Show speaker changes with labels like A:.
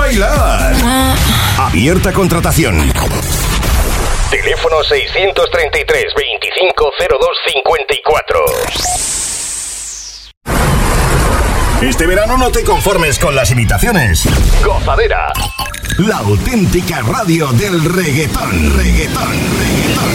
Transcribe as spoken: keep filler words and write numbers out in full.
A: bailar. Abierta contratación.
B: Teléfono seiscientos treinta y tres, veinticinco cero dos cincuenta y cuatro.
A: Este verano no te conformes con las imitaciones.
B: Gozadera.
A: La auténtica radio del reggaetón. Reggaetón, reggaetón.